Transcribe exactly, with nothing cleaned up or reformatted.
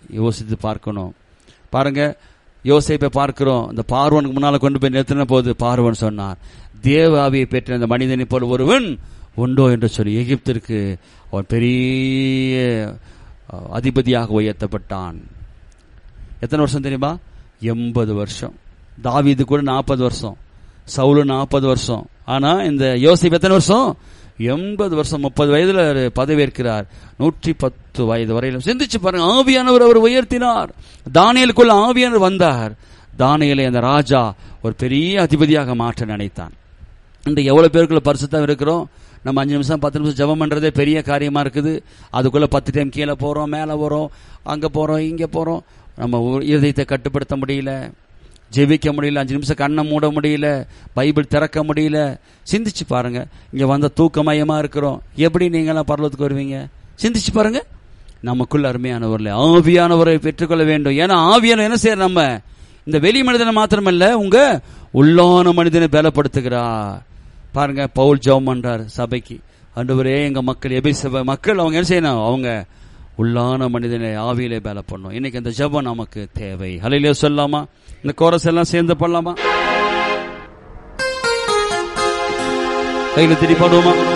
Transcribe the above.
யோசித்து பார்க்கணும். பாருங்க, யோசேப்பை பார்க்கிறோம். இந்த பார்வோனுக்கு முன்னால கொண்டு போய் நிறுத்தின போது பார்வோன் சொன்னார், தேவ ஆவியை பெற்ற இந்த மனிதனை போல் ஒருவன் உண்டோ என்று சொல்லி எகிப்திற்கு அவன் பெரிய அதிபதியாக உயர்த்தப்பட்டான். எத்தனை வருஷம் தெரியுமா? எண்பது வருஷம். தாவீது கூட நாற்பது வருஷம், சவுலு நாற்பது வருஷம். ஆனா இந்த யோசேப்பு எத்தனை வருஷம்? எண்பது வருஷம். முப்பது வயதுல பதவியேற்கிறார். நூற்றி பத்து வயது வரையிலும். சிந்திச்சு பாருங்க, ஆவியானவர் அவர் உயர்த்தினார். தானியேலுக்குள்ள ஆவியானவர் வந்தார். தானியேலை அந்த ராஜா ஒரு பெரிய அதிபதியாக மாற்ற நினைத்தான். இன்றைக்கு எவ்வளவு பேருக்குள்ள பரிசுத்தம் இருக்கிறோம்? நம்ம அஞ்சு நிமிஷம் பத்து நிமிஷம் ஜெபம் பண்றதே பெரிய காரியமா இருக்குது. அதுக்குள்ள பத்து டைம் கீழே போறோம், மேல போறோம், அங்க போறோம், இங்க போறோம். நம்ம இதயத்தை கட்டுப்படுத்த முடியல, ஜெபிக்க முடியல, அஞ்சு நிமிஷம் கண்ணை மூட முடியல, பைபிள் திறக்க முடியல. சிந்திச்சு பாருங்க, இங்க வந்த தூக்கமயமா இருக்கிறோம். எப்படி நீங்களாம் பரலோகத்துக்கு வருவீங்க? சிந்திச்சு பாருங்க. நமக்குள்ள அருமையானவர்ல ஆவியானவரை பெற்றுக்கொள்ள வேண்டும். ஏன்னா ஆவியான என்ன செய்யற, நம்ம இந்த வெளி மனிதனை மாத்திரமல்ல, உங்க உள்ளான மனிதனை பலப்படுத்துகிறார். பாருங்க, பவுல் ஜெபம் பண்றார் சபைக்கு, ஆண்டவரே எங்க மக்கள் எபேசு மக்கள் அவங்க என்ன செய்யணும், அவங்க உள்ளான மனிதனை ஆவியிலே பல பண்ணும். இன்னைக்கு அந்த ஜெபம் நமக்கு தேவை. ஹல்லேலூயா சொல்லாமா? இந்த கோரஸ் எல்லாம் சேர்ந்து பண்ணலாமா? கையில திருப்பி பாடுவோமா?